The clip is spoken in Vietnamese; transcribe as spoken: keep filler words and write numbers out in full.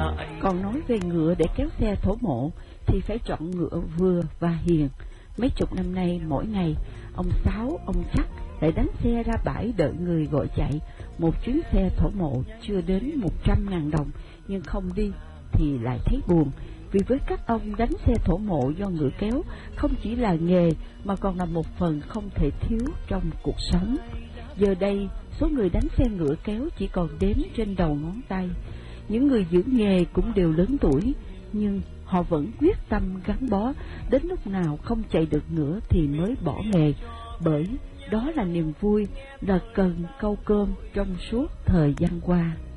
Còn nói về ngựa để kéo xe thổ mộ thì phải chọn ngựa vừa và hiền. Mấy chục năm nay mỗi ngày ông Sáu, ông Chắc lại đánh xe ra bãi đợi người gọi chạy. Một chuyến xe thổ mộ chưa đến một trăm ngàn đồng, nhưng không đi thì lại thấy buồn. Vì với các ông, đánh xe thổ mộ do ngựa kéo không chỉ là nghề mà còn là một phần không thể thiếu trong cuộc sống. Giờ đây, số người đánh xe ngựa kéo chỉ còn đếm trên đầu ngón tay. Những người giữ nghề cũng đều lớn tuổi, nhưng họ vẫn quyết tâm gắn bó, đến lúc nào không chạy được nữa thì mới bỏ nghề, bởi đó là niềm vui, là cần câu cơm trong suốt thời gian qua.